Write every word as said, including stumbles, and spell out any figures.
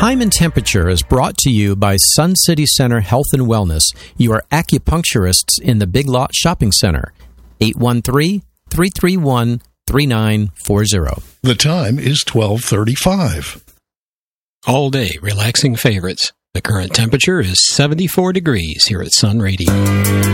Time and Temperature is brought to you by Sun City Center Health and Wellness, your acupuncturists in the Big Lot Shopping Center. eight one three, three three one, three nine four zero. The time is twelve thirty-five. All day relaxing favorites. The current temperature is seventy-four degrees here at Sun Radio.